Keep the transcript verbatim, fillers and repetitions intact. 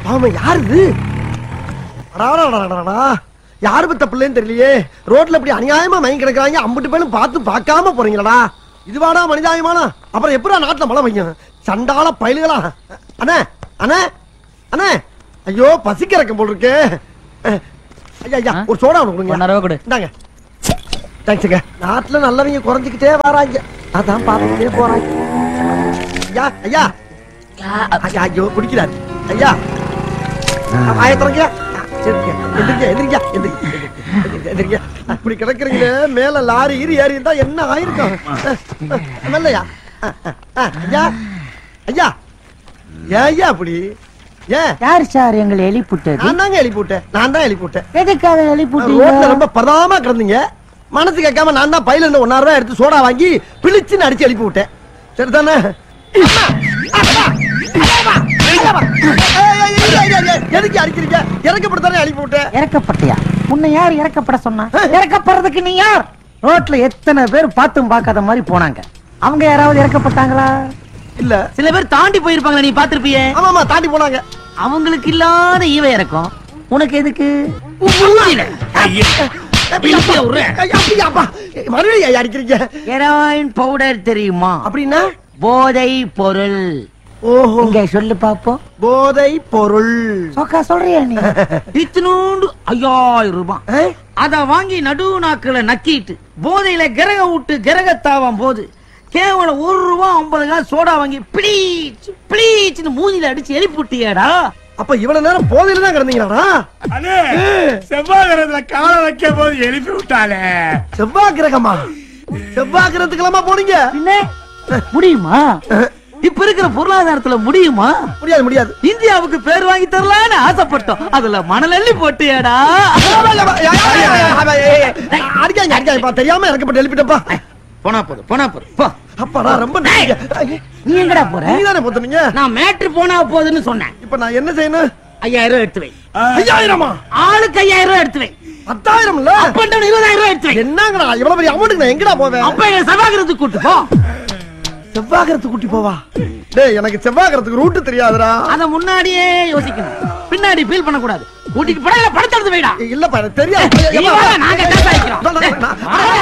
ஆமா யாரு இது? யாரு பத்த பிள்ளைன்னு தெரியலையே. ரோட்ல இப்படி அநியாயமா மயங்கி கிடக்குறாங்க. அம்புட்டு பேரும் பார்த்து பார்க்காம போறீங்களா? இதுவாடா மனிதாயமானா? அப்புறம் எப்படா நாட்டுல மழை பெய்யும்? சண்டால பயிலுகளா? அண்ணே அண்ணே அண்ணே, ஐயோ பசிக்கிறக்கம் போல் இருக்கு. ஐயா ஐயா ஒரு சோடா ஒண்ணு கொடுங்க. இந்தாங்க. தேங்க்ஸுங்க. நாட்டுல நல்லவங்க குறைஞ்சிக்கிட்டே வராங்க. அதான் பார்த்துக்கிட்டே போறாங்க. ஐயா ஐயா ஐயா ஐயோ குடிக்கிறாரு. ஐயா ஆயத்திரங்க. இப்படி கிடக்குறீங்களே, மேல லாரி ஈரி ஏறி இருந்தா என்ன ஆயிருக்கும்? நல்லையா ஐயா ஐயா ஐயா அப்படி ஏன் யார் சார் எங்களை எழுப்பிட்டது? நான் தாங்க எழுப்பிவிட்டேன். நான் தான் எழுப்பிவிட்டேன். எதுக்காக எழுப்பிட்டீங்க? ரோட்ல ரொம்ப பதாம கிடந்தீங்க. மனசு கேட்காம நான் தான் பையில இருந்து ஒன்னாயிரம் ரூபாய் எடுத்து சோடா வாங்கி பிழிச்சுன்னு அடிச்சு எழுப்பி விட்டேன். சரிதானே? எதுக்கு அடிக்கிறீங்க? இறக்கப்படுத்தானே அனுப்பி விட்டேன். இறக்கப்பட்டியா? உன்னை யார் இறக்கப்பட சொன்னா? இறக்கப்படுறதுக்கு நீ யார்? ரோட்ல எத்தனை பேர் பார்த்தும் பார்க்காத மாதிரி போனாங்க. அவங்க யாராவது இறக்கப்பட்டாங்களா? இல்ல. சில பேர் தாண்டி போயிருப்பாங்க. நீ பாத்திருப்பியே. ஆமாமா தாண்டி போனாங்க. அவங்களுக்கு இல்லாத ஈவை இறக்கும் உனக்கு எதுக்கு? மறுபடியும் அடிக்கிறீங்க. ஹெராயின் பவுடர் தெரியுமா? அப்படின்னா போதை பொருள். ஓஹோ, இங்க சொல்லு பாப்போம். போதை பொருள். சொக்கா சொல்றியா நீ? இத்தினூண்டு ஐயாயிரம் ரூபாய் அத வாங்கி நடு நாக்குல நக்கிட்டு போதையில கிரக விட்டு கிரகத்தாவும் போது கேவலம் ஒரு ரூபா ஐம்பது காசு சோடா வாங்கி பிளீச் பிளீச்னு மூஞ்சில அடிச்சு எழுப்பிட்டியாடா. அப்ப இவ்வளவு நேரம் போதையில தான் கிடந்தீங்களாடா? செவ்வாய் கிரகத்துல கால வைக்க போது எழுப்பி விட்டாலே. செவ்வாய் கிரகமா? செவ்வாய் கிரகத்துக்கெல்லாமா போனீங்க? முடியுமா? இப்ப இருக்கிற பொருளாதாரத்துல முடியுமா? முடியாது முடியாது. இந்தியாவுக்கு பேர் வாங்கி தரலான்னு ஆசைப்பட்டோம். அதுல மணல் அள்ளி போட்டியாடா. அடிக்காங்க அடிக்காங்க. தெரியாம இறக்கப்பட்டு எழுப்பிட்டப்பா. போனா போது போனா போது போ. அப்பாடா ரொம்ப. நீ எங்கடா போற? நீ தானே போத்துனீங்க. நான் மேட்ரு போனா போதுன்னு சொன்னேன். இப்ப நான் என்ன செய்யணும்? ஐயாயிரம் ரூபாய் எடுத்து வை. ஐயாயிரமா? ஆளுக்கு ஐயாயிரம் ரூபாய் எடுத்து வை. பத்தாயிரம் இல்ல, அப்ப இருபதாயிரம் ரூபாய் எடுத்து வை. என்னங்கடா இவ்வளவு பெரிய அமௌண்ட்டுக்கு நான் எங்கடா போவேன்? அப்ப எங்க சபாகிரத்துக்கு கூட்டு போ. செவ்வாகரத்துக்கு கூட்டி போவா? டேய் எனக்கு செவ்வாகரத்துக்கு ரூட் தெரியாதுடா. அத முன்னாடியே யோசிக்கணும். பின்னாடி ஃபீல் பண்ண கூடாது. கூட்டிட்டு போடா, படத்தை எடுத்து வைடா. இல்லப்பா எனக்கு தெரியாது. நாங்க என்ன சாய்க்கிறோம்?